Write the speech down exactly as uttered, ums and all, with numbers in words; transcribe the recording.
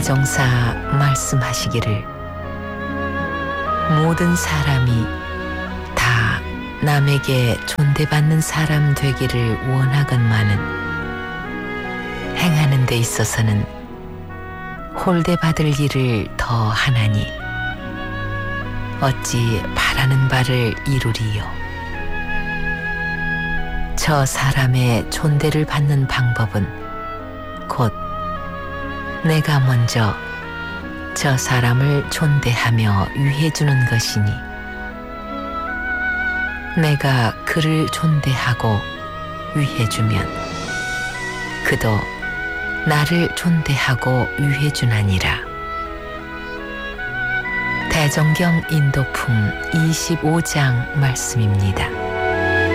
대종사 말씀하시기를 모든 사람이 다 남에게 존대받는 사람 되기를 원하건만은 행하는 데 있어서는 홀대받을 일을 더 하나니 어찌 바라는 바를 이루리요. 저 사람의 존대를 받는 방법은 곧 내가 먼저 저 사람을 존대하며 위해주는 것이니 내가 그를 존대하고 위해주면 그도 나를 존대하고 위해주나니라. 대정경 인도품 이십오 장 말씀입니다.